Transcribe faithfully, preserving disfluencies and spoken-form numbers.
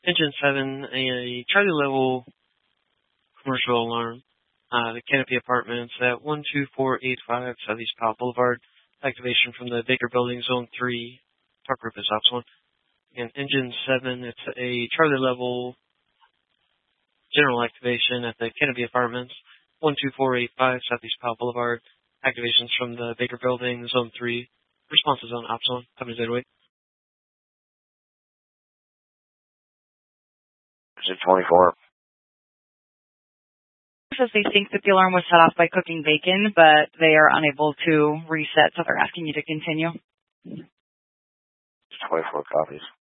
Engine seven, a Charlie level commercial alarm. Uh, the Canopy Apartments at one two four eight five Southeast Powell Boulevard. Activation from the Baker Building, Zone three. Talk group is Ops one. And Engine seven, it's a Charlie level general activation at the Canopy Apartments, one two four eight five Southeast Powell Boulevard. Activations from the Baker Building, Zone three. Responses on Ops one. Company zero eight. Engine twenty-four. Says they think that the alarm was set off by cooking bacon, but they are unable to reset, so they're asking you to continue. twenty-four copies.